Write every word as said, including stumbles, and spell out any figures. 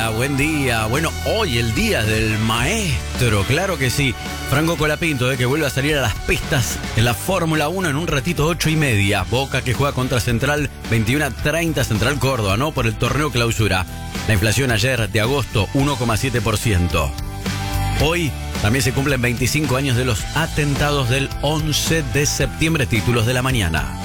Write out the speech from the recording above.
día, buen día. Bueno, hoy el día del maestro, claro que sí. Franco Colapinto, eh, que vuelve a salir a las pistas en la Fórmula uno en un ratito, ocho y media. Boca que juega contra Central, veintiuno a treinta, Central Córdoba, ¿no? Por el torneo clausura. La inflación ayer de agosto, uno coma siete por ciento. Hoy también se cumplen veinticinco años de los atentados del once de septiembre, títulos de la mañana.